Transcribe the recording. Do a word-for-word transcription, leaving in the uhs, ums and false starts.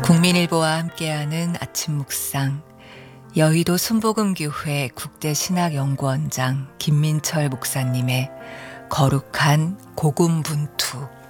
국민일보와 함께하는 아침 묵상, 여의도 순복음교회 국대신학연구원장 김민철 목사님의 거룩한 고군분투